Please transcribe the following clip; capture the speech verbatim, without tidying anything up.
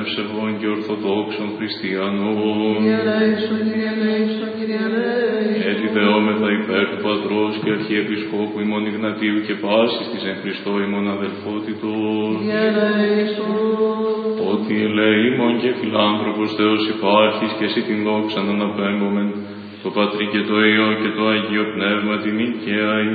ευσεβών και ορθοδόξων χριστιανών. Ελέησον, Κύριε ελέησον, Κύριε ελέησον. Έτσι δεόμεθα υπέρ του Πατρός και Αρχιεπισκόπου ημών Ιγνατίου και πάσης της εν Χριστώ ημών αδελφότητος. Κύριε ελέησον. Ότι ελεήμων και φιλάνθρωπος Θεός υπάρχεις και εσύ την δόξα να αναπέμπομεν, το Πατρί και το Υιό και το Αγίο Πνεύμα την οικαία